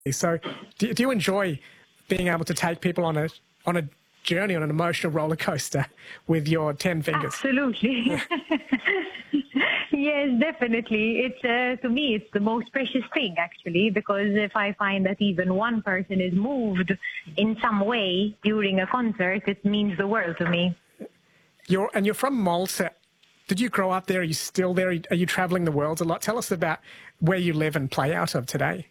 So do you enjoy being able to take people on a journey, on an emotional roller coaster with your 10 fingers? Absolutely. Yes, definitely. It's to me, it's the most precious thing, actually, because if I find that even one person is moved in some way during a concert, it means the world to me. You're from Malta. Did you grow up there? Are you still there? Are you traveling the world a lot? Tell us about where you live and play out of today.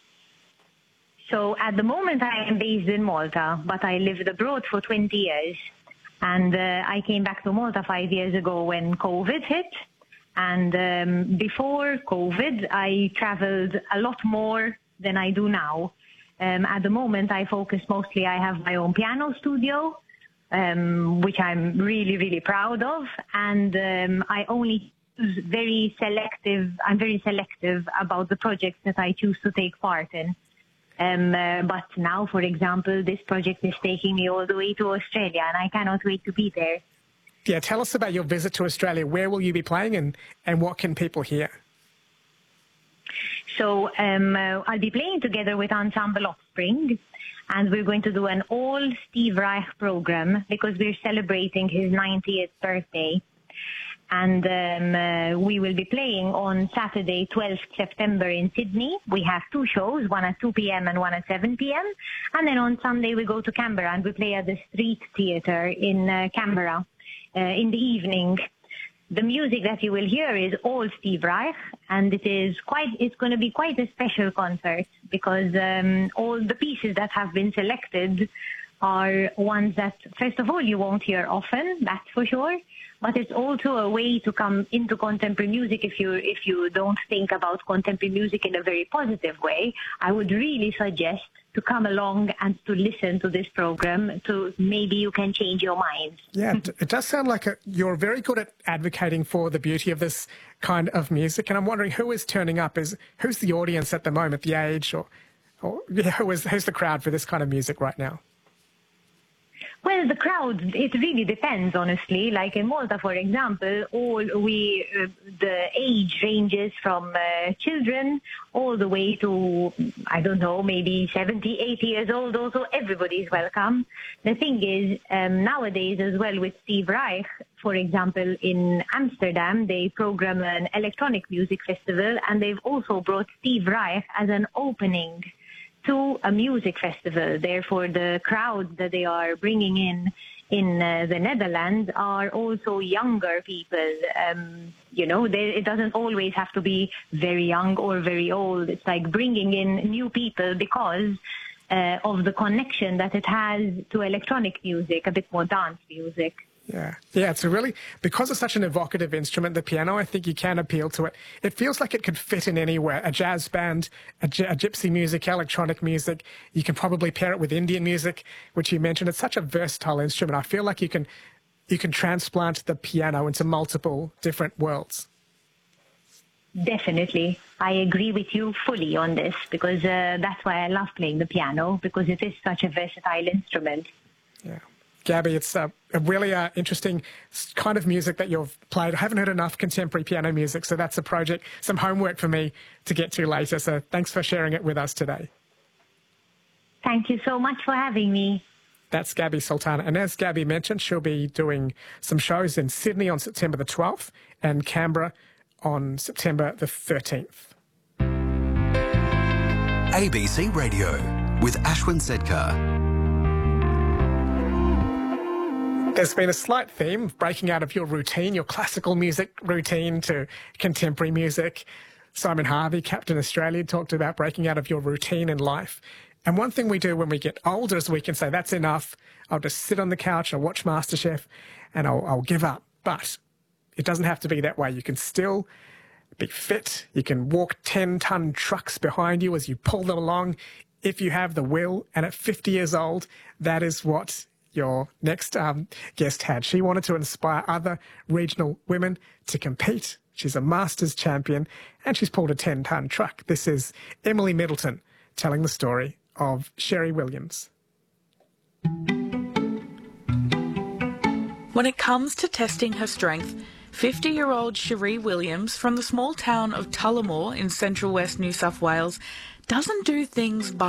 So at the moment I am based in Malta, but I lived abroad for 20 years. And I came back to Malta 5 years ago when COVID hit. And before COVID, I traveled a lot more than I do now. At the moment, I focus mostly, I have my own piano studio, which I'm really, really proud of. And I only choose I'm very selective about the projects that I choose to take part in. But now, for example, this project is taking me all the way to Australia, and I cannot wait to be there. Yeah, tell us about your visit to Australia. Where will you be playing, and what can people hear? So I'll be playing together with Ensemble Offspring, and we're going to do an all Steve Reich program because we're celebrating his 90th birthday. And we will be playing on Saturday, 12th September in Sydney. We have two shows, one at 2 p.m. and one at 7 p.m. And then on Sunday we go to Canberra and we play at the Street Theatre in Canberra in the evening. The music that you will hear is all Steve Reich, and it's going to be quite a special concert because all the pieces that have been selected are ones that, first of all, you won't hear often, that's for sure. But it's also a way to come into contemporary music. If you don't think about contemporary music in a very positive way, I would really suggest to come along and to listen to this program. To maybe you can change your mind. Yeah, it does sound like you're very good at advocating for the beauty of this kind of music. And I'm wondering who is turning up? Who's the audience at the moment? The age, or who's the crowd for this kind of music right now? Well, the crowd, it really depends, honestly. Like in Malta, for example, the age ranges from children all the way to, I don't know, maybe 70, 80 years old. Also, everybody's welcome. The thing is, nowadays as well with Steve Reich, for example, in Amsterdam, they program an electronic music festival, and they've also brought Steve Reich as an opening to a music festival. Therefore, the crowd that they are bringing in the Netherlands are also younger people. It doesn't always have to be very young or very old. It's like bringing in new people because of the connection that it has to electronic music, a bit more dance music. Yeah, it's because it's such an evocative instrument, the piano, I think you can appeal to it. It feels like it could fit in anywhere, a jazz band, a gypsy music, electronic music. You can probably pair it with Indian music, which you mentioned. It's such a versatile instrument. I feel like you can transplant the piano into multiple different worlds. Definitely. I agree with you fully on this because that's why I love playing the piano, because it is such a versatile instrument. Yeah. Gabby, it's a really interesting kind of music that you've played. I haven't heard enough contemporary piano music, so that's a project, some homework for me to get to later. So thanks for sharing it with us today. Thank you so much for having me. That's Gabby Sultana. And as Gabby mentioned, she'll be doing some shows in Sydney on September the 12th and Canberra on September the 13th. ABC Radio with Ashwin Sedkar. There's been a slight theme of breaking out of your routine, your classical music routine, to contemporary music. Simon Harvey, Captain Australia, talked about breaking out of your routine in life. And one thing we do when we get older is we can say, that's enough. I'll just sit on the couch, I'll watch MasterChef, and I'll give up. But it doesn't have to be that way. You can still be fit. You can walk 10-ton trucks behind you as you pull them along if you have the will. And at 50 years old, that is what your next guest had. She wanted to inspire other regional women to compete. She's a Masters champion, and she's pulled a 10-ton truck. This is Emily Middleton telling the story of Sherry Williams. When it comes to testing her strength, 50-year-old Sherry Williams from the small town of Tullamore in central west New South Wales doesn't do things by